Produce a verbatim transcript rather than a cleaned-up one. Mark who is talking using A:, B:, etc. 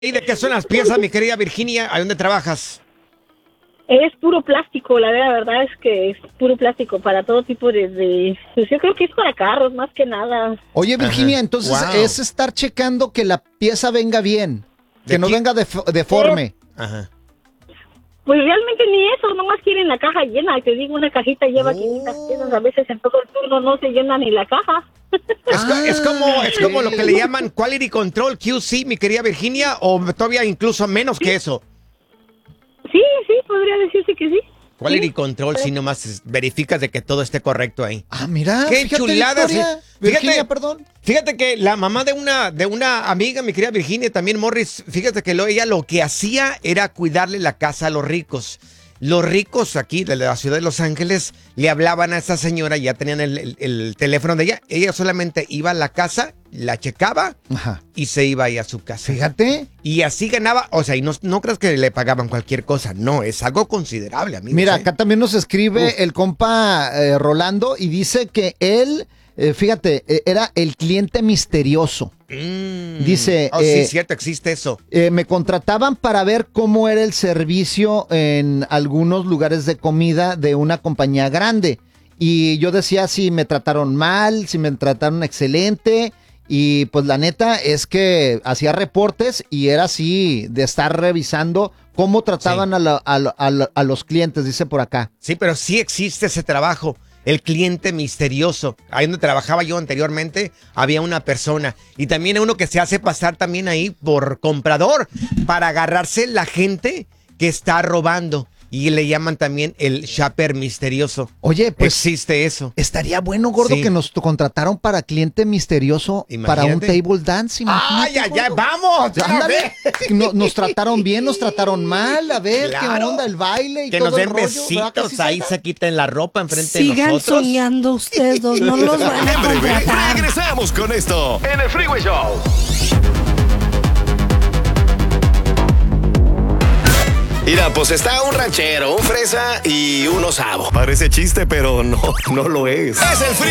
A: ¿Y de qué son las piezas, mi querida Virginia? ¿A dónde trabajas?
B: Es puro plástico, la verdad, la verdad es que es puro plástico para todo tipo de, de... Pues yo creo que es para carros, más que nada.
C: Oye, Virginia,
A: Ajá.
C: entonces
A: Wow.
C: es estar checando que la pieza venga bien, que
A: ¿De
C: no
A: qué?
C: venga def- deforme.
A: Ajá.
B: Pues realmente ni eso, nomás quieren la caja llena. Te digo, una cajita lleva
A: Oh.
B: quinientas piezas, a veces en todo el turno no se llena ni la caja.
A: Es, co- es como, es como lo que le
C: ok.
A: llaman Quality Control, Q C, mi querida Virginia, o todavía incluso menos que eso.
B: Sí, sí, podría decirse que sí.
A: Quality
B: Sí.
A: Control, si nomás es- verificas de que todo esté correcto ahí.
C: Ah, mira,
A: Qué
C: fíjate,
A: chulada,
C: Victoria.
A: sí.
C: Virginia,
A: Fíjate.
C: perdón.
A: Fíjate que la mamá de una, de una amiga, mi querida Virginia, también Morris, fíjate que lo, ella lo que hacía era cuidarle la casa a los ricos. Los ricos aquí de la ciudad de Los Ángeles le hablaban a esa señora, ya tenían el, el- el teléfono de ella. Ella solamente iba a la casa, la checaba
C: Ajá.
A: y se iba ahí a su casa.
C: Fíjate.
A: Y así ganaba, o sea, y no, no creas que le pagaban cualquier cosa, no, es algo considerable, amigos.
C: Mira,
A: ¿eh?
C: acá también nos escribe
A: Uf.
C: el compa eh, Rolando y dice que él, eh, fíjate, eh, era el cliente misterioso.
A: Mm.
C: Dice,
A: Oh, sí,
C: eh,
A: cierto, existe eso.
C: Eh, me contrataban para ver cómo era el servicio en algunos lugares de comida de una compañía grande. Y yo decía si me trataron mal, si me trataron excelente. Y pues la neta es que hacía reportes y era así de estar revisando cómo trataban
A: Sí.
C: a, la- a la- a la- a los clientes, dice por acá.
A: Sí, pero sí existe ese trabajo. El cliente misterioso. Ahí donde trabajaba yo anteriormente, había una persona. Y también uno que se hace pasar también ahí por comprador para agarrarse la gente que está robando. Y le llaman también el shopper misterioso.
C: Oye, pues
A: Existe eso.
C: estaría bueno, gordo,
A: Sí.
C: que nos contrataron para cliente misterioso para un
A: Imagínate.
C: table dance.
A: ¡Ay,
C: imagínate,
A: ay, ay!
C: gordo.
A: ¡Vamos!
C: Ándale. No- nos trataron bien, nos trataron mal. A ver, qué
A: Claro.
C: onda, el baile y
A: Que
C: todo
A: nos
C: el
A: den
C: rollo. ¿verdad que
A: besitos,
C: sí,
A: ahí
C: Zaida?
A: se quiten la ropa enfrente de
D: Sigan
A: nosotros.
D: soñando ustedes dos, no los van a
E: En breve
D: contratar.
E: regresamos con esto en el Freeway Show. Mira, pues está un ranchero, un fresa y un osavo. Parece chiste, pero no, no lo es. Es el Freeway